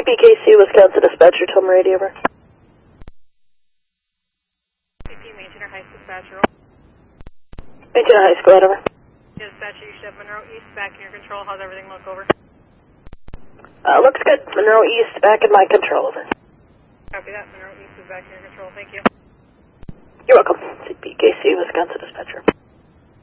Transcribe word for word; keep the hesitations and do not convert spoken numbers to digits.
B K C, Wisconsin Dispatcher, tell me radio, over. C P, Maintainer High Dispatcher. Maintainer High, go ahead, over. Dispatcher, you should have Monroe East back in your control. How's everything look, over? Uh, looks good. Monroe East back in my control, over. Copy that. Monroe East is back in your control. Thank you. You're welcome. C P K C, Wisconsin Dispatcher.